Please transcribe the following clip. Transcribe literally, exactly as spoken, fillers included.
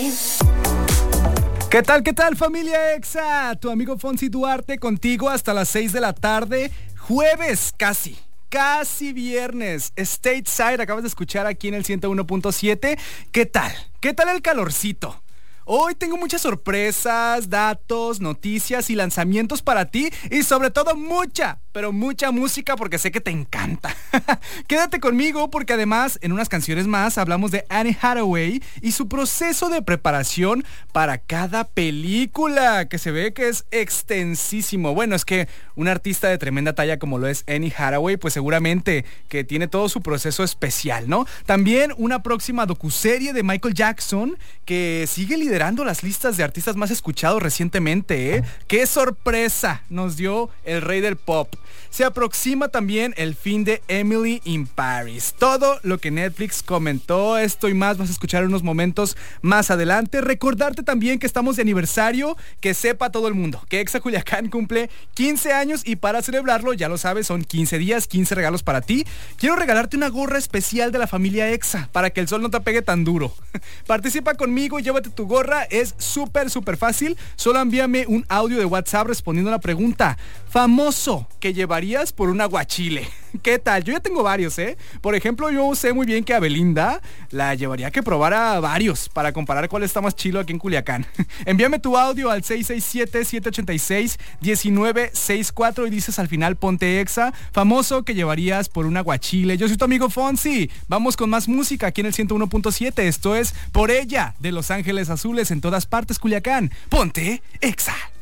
¿Qué tal, qué tal, familia Exa? Tu amigo Fonsi Duarte contigo hasta las seis de la tarde, jueves casi. Casi viernes, Stateside, acabas de escuchar aquí en el ciento uno punto siete. ¿Qué tal? ¿Qué tal el calorcito? Hoy tengo muchas sorpresas, datos, noticias y lanzamientos para ti y sobre todo mucha, pero mucha música porque sé que te encanta. Quédate conmigo porque además en unas canciones más hablamos de Anne Hathaway y su proceso de preparación para cada película, que se ve que es extensísimo. Bueno, es que un artista de tremenda talla como lo es Anne Hathaway, pues seguramente que tiene todo su proceso especial, ¿no? También una próxima docuserie de Michael Jackson que sigue liderando las listas de artistas más escuchados recientemente, ¿eh? ¡Qué sorpresa nos dio el rey del pop! Se aproxima también el fin de Emily in Paris. Todo lo que Netflix comentó, esto y más vas a escuchar unos momentos más adelante. Recordarte también que estamos de aniversario, que sepa todo el mundo que Exa Culiacán cumple quince años y para celebrarlo, ya lo sabes, son quince días, quince regalos para ti. Quiero regalarte una gorra especial de la familia Exa para que el sol no te pegue tan duro. Participa conmigo, llévate tu gorra, es súper, súper fácil. Solo envíame un audio de WhatsApp respondiendo a la pregunta: famoso que llevarías por un aguachile. ¿Qué tal? Yo ya tengo varios, ¿eh? Por ejemplo, yo sé muy bien que a Belinda la llevaría a que probara varios para comparar cuál está más chilo aquí en Culiacán. Envíame tu audio al seis seis siete, siete ocho seis, uno nueve seis cuatro y dices al final ponte Exa. Famoso que llevarías por un aguachile. Yo soy tu amigo Fonsi. Vamos con más música aquí en el ciento uno punto siete. Esto es Por Ella de Los Ángeles Azules, en todas partes Culiacán. Ponte Exa.